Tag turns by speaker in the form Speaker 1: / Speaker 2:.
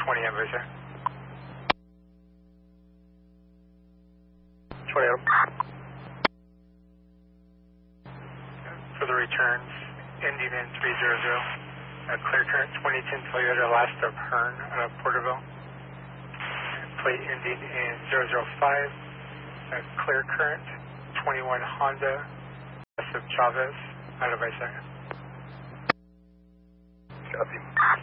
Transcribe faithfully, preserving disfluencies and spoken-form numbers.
Speaker 1: twenty Ambassador. twenty For the returns, ending in three hundred, uh, clear current twenty ten Toyota Last of Hearn out of Porterville. Plate ending in zero zero five, uh, clear current twenty-one Honda Last of Chavez out of Isaiah.
Speaker 2: Copy.